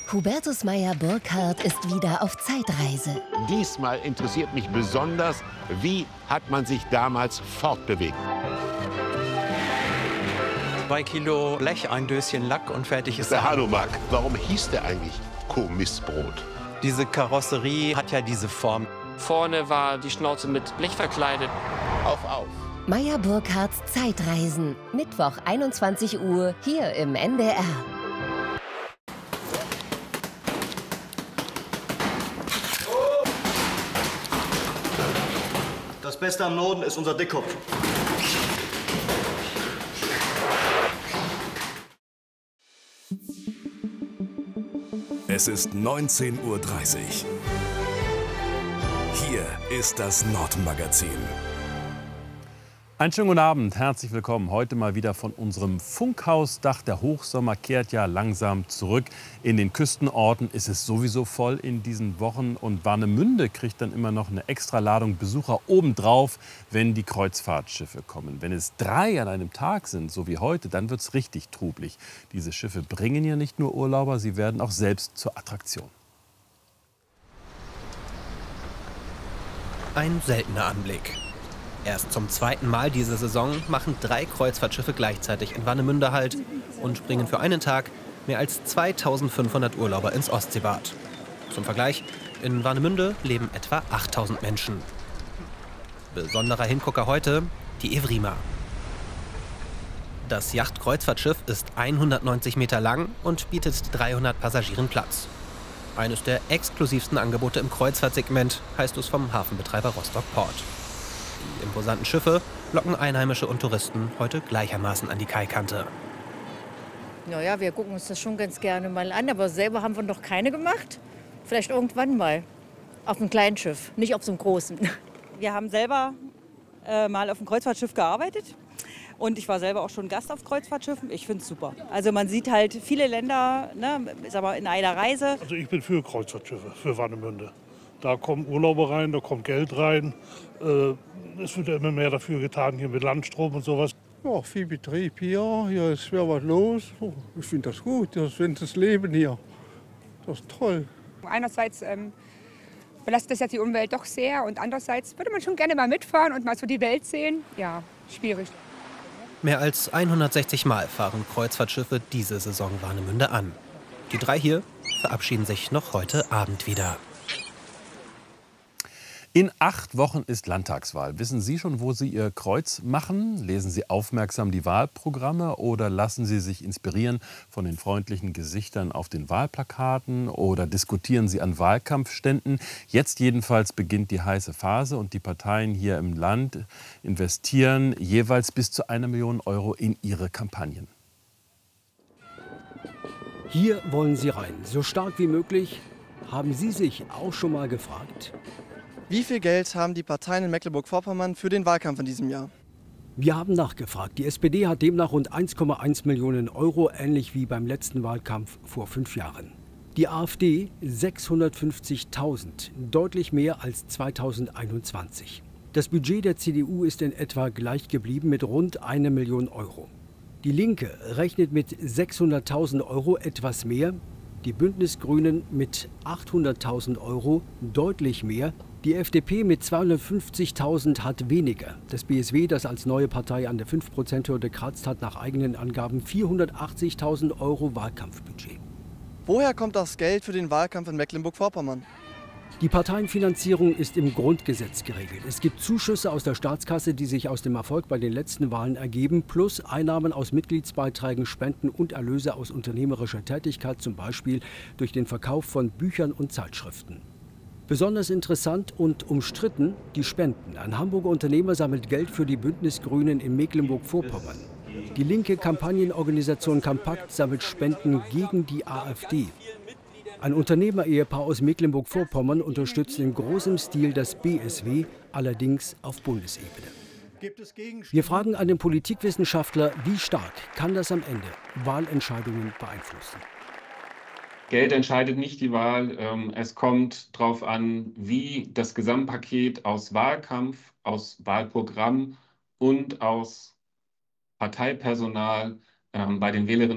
Hubertus Meyer-Burkhardt ist wieder auf Zeitreise. Diesmal interessiert mich besonders, wie hat man sich damals fortbewegt? 2 Kilo Blech, ein Döschen Lack und fertig ist Der Hanomag, warum hieß der eigentlich Kommissbrot? Diese Karosserie hat ja diese Form. Vorne war die Schnauze mit Blech verkleidet. Auf! Meyer-Burkhardts Zeitreisen. Mittwoch 21 Uhr hier im NDR. Das Beste am Norden ist unser Dickkopf. Es ist 19:30 Uhr. Hier ist das Nordmagazin. Einen schönen guten Abend, herzlich willkommen. Heute mal wieder von unserem Funkhausdach. Der Hochsommer kehrt ja langsam zurück. In den Küstenorten ist es sowieso voll in diesen Wochen. Und Warnemünde kriegt dann immer noch eine Extraladung Besucher obendrauf, wenn die Kreuzfahrtschiffe kommen. Wenn es 3 an einem Tag sind, so wie heute, dann wird es richtig trubelig. Diese Schiffe bringen ja nicht nur Urlauber, sie werden auch selbst zur Attraktion. Ein seltener Anblick. Erst zum zweiten Mal diese Saison machen 3 Kreuzfahrtschiffe gleichzeitig in Warnemünde Halt und bringen für einen Tag mehr als 2500 Urlauber ins Ostseebad. Zum Vergleich, in Warnemünde leben etwa 8000 Menschen. Besonderer Hingucker heute, die Evrima. Das Yachtkreuzfahrtschiff ist 190 Meter lang und bietet 300 Passagieren Platz. Eines der exklusivsten Angebote im Kreuzfahrtsegment, heißt es vom Hafenbetreiber Rostock Port. Die imposanten Schiffe locken Einheimische und Touristen heute gleichermaßen an die Kaikante. Naja, wir gucken uns das schon ganz gerne mal an, aber selber haben wir noch keine gemacht. Vielleicht irgendwann mal auf einem kleinen Schiff, nicht auf so einem großen. Wir haben selber mal auf einem Kreuzfahrtschiff gearbeitet und ich war selber auch schon Gast auf Kreuzfahrtschiffen. Ich finde es super. Also man sieht halt viele Länder, ne, sag mal, in einer Reise. Also ich bin für Kreuzfahrtschiffe, für Warnemünde. Da kommen Urlauber rein, da kommt Geld rein. Es wird ja immer mehr dafür getan, hier mit Landstrom und sowas. Ja, viel Betrieb hier ist schwer was los. Ich finde das gut, das ist das Leben hier. Das ist toll. Einerseits belastet das jetzt die Umwelt doch sehr und andererseits würde man schon gerne mal mitfahren und mal so die Welt sehen. Ja, schwierig. Mehr als 160 Mal fahren Kreuzfahrtschiffe diese Saison Warnemünde an. Die 3 hier verabschieden sich noch heute Abend wieder. In 8 Wochen ist Landtagswahl. Wissen Sie schon, wo Sie Ihr Kreuz machen? Lesen Sie aufmerksam die Wahlprogramme oder lassen Sie sich inspirieren von den freundlichen Gesichtern auf den Wahlplakaten oder diskutieren Sie an Wahlkampfständen? Jetzt jedenfalls beginnt die heiße Phase und die Parteien hier im Land investieren jeweils bis zu 1 Million Euro in ihre Kampagnen. Hier wollen Sie rein, so stark wie möglich. Haben Sie sich auch schon mal gefragt? Wie viel Geld haben die Parteien in Mecklenburg-Vorpommern für den Wahlkampf in diesem Jahr? Wir haben nachgefragt. Die SPD hat demnach rund 1,1 Millionen Euro, ähnlich wie beim letzten Wahlkampf vor 5 Jahren. Die AfD 650.000, deutlich mehr als 2021. Das Budget der CDU ist in etwa gleich geblieben mit rund 1 Million Euro. Die Linke rechnet mit 600.000 Euro, etwas mehr. Die Bündnisgrünen mit 800.000 Euro, deutlich mehr. Die FDP mit 250.000 hat weniger. Das BSW, das als neue Partei an der 5%-Hürde kratzt, hat nach eigenen Angaben 480.000 Euro Wahlkampfbudget. Woher kommt das Geld für den Wahlkampf in Mecklenburg-Vorpommern? Die Parteienfinanzierung ist im Grundgesetz geregelt. Es gibt Zuschüsse aus der Staatskasse, die sich aus dem Erfolg bei den letzten Wahlen ergeben, plus Einnahmen aus Mitgliedsbeiträgen, Spenden und Erlöse aus unternehmerischer Tätigkeit, zum Beispiel durch den Verkauf von Büchern und Zeitschriften. Besonders interessant und umstritten die Spenden. Ein Hamburger Unternehmer sammelt Geld für die Bündnisgrünen in Mecklenburg-Vorpommern. Die linke Kampagnenorganisation Kampakt sammelt Spenden gegen die AfD. Ein Unternehmer-Ehepaar aus Mecklenburg-Vorpommern unterstützt in großem Stil das BSW, allerdings auf Bundesebene. Wir fragen einen Politikwissenschaftler, wie stark kann das am Ende Wahlentscheidungen beeinflussen? Geld entscheidet nicht die Wahl. Es kommt darauf an, wie das Gesamtpaket aus Wahlkampf, aus Wahlprogramm und aus Parteipersonal bei den Wählerinnen